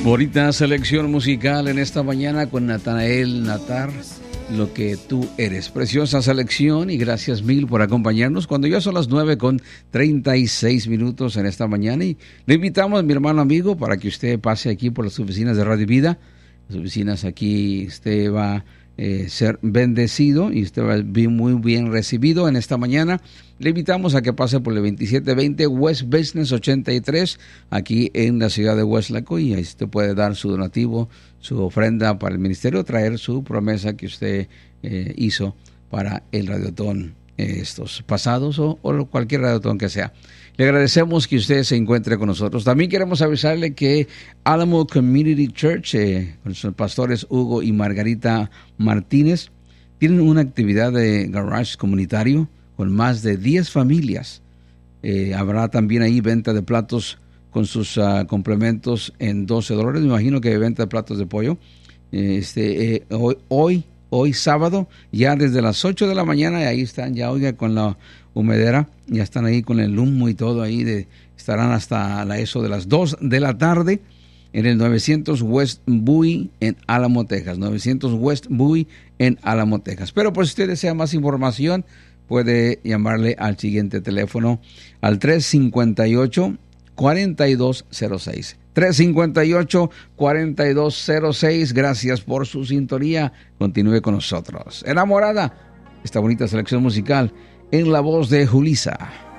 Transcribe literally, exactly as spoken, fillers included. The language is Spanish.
Bonita selección musical en esta mañana con Natanael Natar, Lo que tú eres. Preciosa selección y gracias mil por acompañarnos cuando ya son las nueve con treinta y seis minutos en esta mañana. Y le invitamos, mi hermano amigo, para que usted pase aquí por las oficinas de Radio Vida. Las oficinas aquí, usted va a eh, ser bendecido y usted va a ser muy bien recibido en esta mañana. Le invitamos a que pase por el veintisiete veinte West Business ochenta y tres, aquí en la ciudad de Westlaco, y ahí usted puede dar su donativo, su ofrenda para el ministerio, traer su promesa que usted eh, hizo para el radiotón eh, estos pasados o, o cualquier radiotón que sea. Le agradecemos que usted se encuentre con nosotros. También queremos avisarle que Alamo Community Church, eh, con sus pastores Hugo y Margarita Martínez, tienen una actividad de garage comunitario con más de diez familias. Eh, habrá también ahí venta de platos con sus uh, complementos en doce dólares. Me imagino que venta de platos de pollo. Eh, este, eh, hoy, hoy, hoy sábado, ya desde las ocho de la mañana, y ahí están ya, oiga, con la humedera, ya están ahí con el humo y todo ahí, de, estarán hasta la, eso de las dos de la tarde en el novecientos West Bowie en Alamo, Texas. novecientos West Bowie en Alamo, Texas. Pero pues si usted desea más información, puede llamarle al siguiente teléfono, al tres cinco ocho, cuatro dos cero seis. tres cinco ocho, cuatro dos cero seis. Gracias por su sintonía. Continúe con nosotros. Enamorada, esta bonita selección musical en la voz de Julissa.